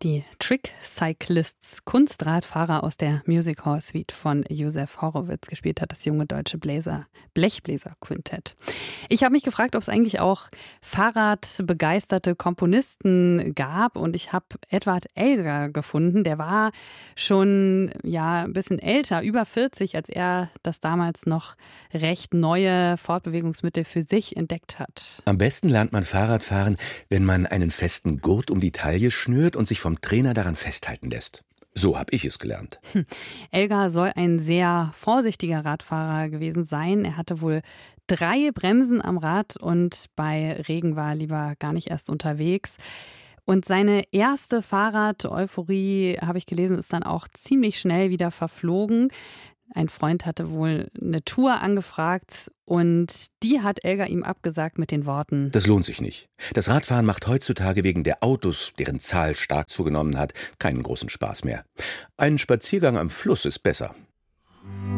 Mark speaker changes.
Speaker 1: Die Trick Cyclists, Kunstradfahrer aus der Music Hall Suite von Josef Horowitz, gespielt hat das junge deutsche Blechbläser-Quintett. Ich habe mich gefragt, ob es eigentlich auch fahrradbegeisterte Komponisten gab, und ich habe Edward Elgar gefunden. Der war schon ein bisschen älter, über 40, als er das damals noch recht neue Fortbewegungsmittel für sich entdeckt hat.
Speaker 2: Am besten lernt man Fahrradfahren, wenn man einen festen Gurt um die Taille schnürt und sich vom Trainer daran festhalten lässt. So habe ich es gelernt.
Speaker 1: Elgar soll ein sehr vorsichtiger Radfahrer gewesen sein. Er hatte wohl 3 Bremsen am Rad und bei Regen war er lieber gar nicht erst unterwegs. Und seine erste Fahrrad-Euphorie, habe ich gelesen, ist dann auch ziemlich schnell wieder verflogen. Ein Freund hatte wohl eine Tour angefragt und die hat Elgar ihm abgesagt mit den Worten:
Speaker 2: Das lohnt sich nicht. Das Radfahren macht heutzutage wegen der Autos, deren Zahl stark zugenommen hat, keinen großen Spaß mehr. Ein Spaziergang am Fluss ist besser.